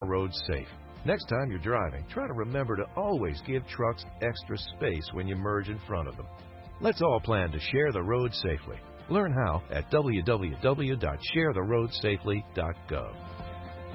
roads safe. Next time you're driving, try to remember to always give trucks extra space when you merge in front of them. Let's all plan to share the road safely. Learn how at www.sharetheroadsafely.gov.